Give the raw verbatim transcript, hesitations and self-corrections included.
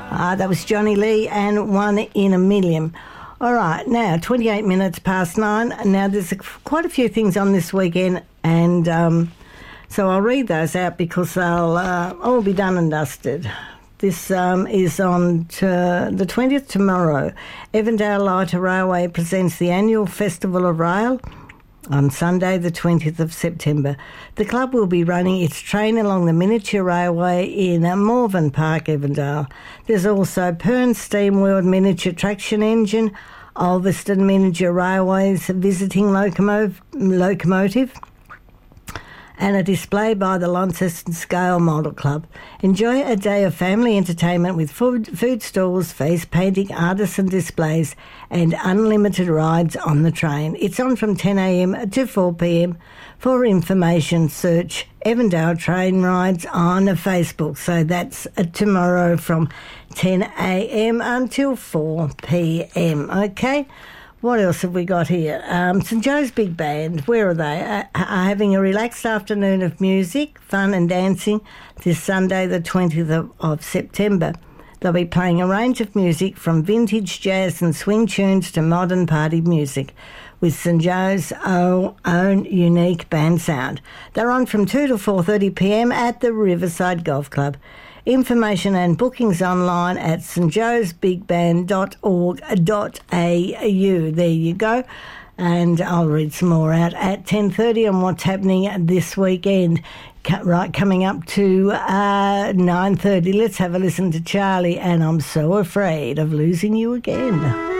Uh, that was Johnny Lee and One in a Million. All right, now twenty-eight minutes past nine. Now there's a, quite a few things on this weekend, and um, so I'll read those out because they'll uh, all be done and dusted. This um, is on to the twentieth tomorrow. Evandale Lighter Railway presents the annual Festival of Rail on Sunday the twentieth of September. The club will be running its train along the miniature railway in uh, Morven Park, Evandale. There's also Pern Steam World Miniature Traction Engine, Ulverston Miniature Railways Visiting locomo- Locomotive, and a display by the Launceston Scale Model Club. Enjoy a day of family entertainment with food, food stalls, face painting, artisan displays, and unlimited rides on the train. It's on from ten a.m. to four p.m. For information, search Evandale Train Rides on Facebook. So that's uh, tomorrow from ten a.m. until four p.m. Okay? What else have we got here? Um, St Joe's Big Band, where are they? Uh, are having a relaxed afternoon of music, fun and dancing this Sunday the twentieth of, of September. They'll be playing a range of music from vintage jazz and swing tunes to modern party music with St Joe's own, own unique band sound. They're on from two to four thirty p.m. at the Riverside Golf Club. Information and bookings online at s t joes big band dot org dot a u. There you go. And I'll read some more out at ten thirty on what's happening this weekend. Right, coming up to uh, nine thirty. Let's have a listen to Charlie and I'm So Afraid of Losing You Again.